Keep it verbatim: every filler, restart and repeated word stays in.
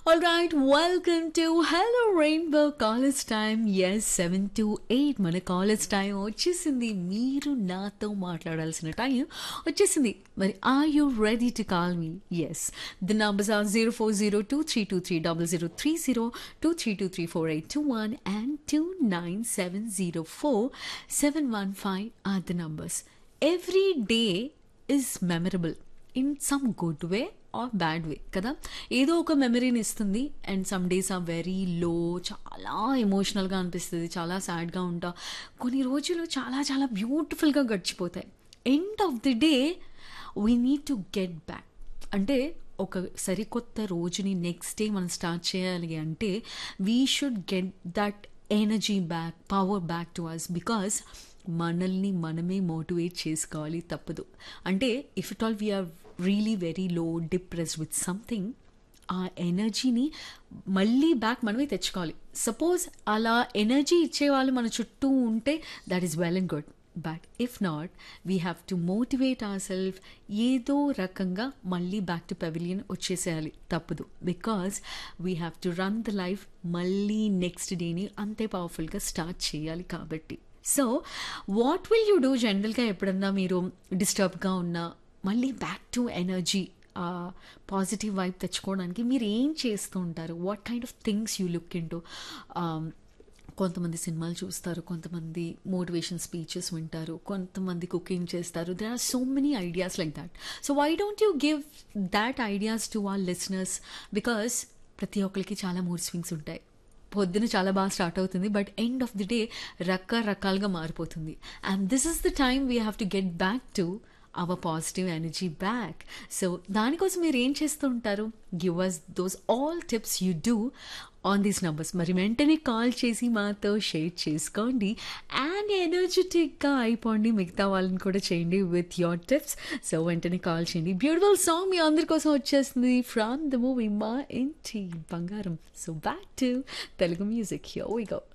Alright, welcome to Hello Rainbow College Time. Yes, seven to eight మన college time వచ్చేసింది. మీరు నాతో మాట్లాడాల్సిన టైం వచ్చేసింది. మరి are you ready to call me? Yes, the numbers are zero four zero two three two three double zero three zero two three two three four eight two one and two nine seven zero four seven one five are the numbers. Every day is memorable in some good way are bad way కదా. ఏదో ఒక మెమరీని ఇస్తుంది. And some days are very low, చాలా ఎమోషనల్గా అనిపిస్తుంది, చాలా సాడ్గా ఉంటా. కొన్ని రోజులు చాలా చాలా బ్యూటిఫుల్గా గడిచిపోతాయి. End of the day we need to get back. అంటే ఒక సరికొత్త రోజుని నెక్స్ట్ డే మనం స్టార్ట్ చేయాలి అంటే we should get that energy back, power back to us. Because మనల్ని మనమే మోటివేట్ చేసుకోవాలి, తప్పదు. అంటే if it all we are really very low, depressed with something, ఆ ఎనర్జీని మళ్ళీ బ్యాక్ మనమే తెచ్చుకోవాలి. సపోజ్ అలా ఎనర్జీ ఇచ్చేవాళ్ళు మన చుట్టూ ఉంటే that is well and good. But if not, we have to motivate our self. ఏదో రకంగా మళ్ళీ బ్యాక్ టు పెవిలియన్ వచ్చేసేయాలి, తప్పదు. Because we have to run the life. మళ్ళీ నెక్స్ట్ డేని అంతే పవర్ఫుల్గా స్టార్ట్ చేయాలి కాబట్టి. So what will you do? జనరల్గా ఎప్పుడన్నా మీరు డిస్టర్బ్గా ఉన్నా మళ్ళీ back to energy, positive vibe తెచ్చుకోవడానికి మీరు ఏం చేస్తూ ఉంటారు? What kind of things you look in to? కొంతమంది సినిమాలు చూస్తారు, కొంతమంది మోటివేషన్ స్పీచెస్ వింటారు, కొంతమంది కుకింగ్ చేస్తారు. There are so many ideas like that. So why don't you give that ideas to our listeners? Because ప్రతి ఒక్కరికి చాలా మూడ్ స్వింగ్స్ ఉంటాయి. పొద్దున చాలా బాగా స్టార్ట్ అవుతుంది, but end of the day రకరకాలుగా మారిపోతుంది. And this is the time we have to get back to our positive energy back. So దానికోసం మీరు ఏం చేస్తూ ఉంటారు? Give us those all tips you do on these numbers. మరి వెంటనే call చేసి మాతో షేర్ చేసుకోండి అండ్ ఎనర్జెటిక్గా అయిపోండి. మిగతా వాళ్ళని కూడా చేయండి విత్ యోర్ టిప్స్. సో వెంటనే కాల్ చేయండి. బ్యూటిఫుల్ సాంగ్ మీ అందరి కోసం వచ్చేస్తుంది ఫ్రమ్ ద మూవీ మా ఇంటి బంగారం. So back to Telugu music. Here we go.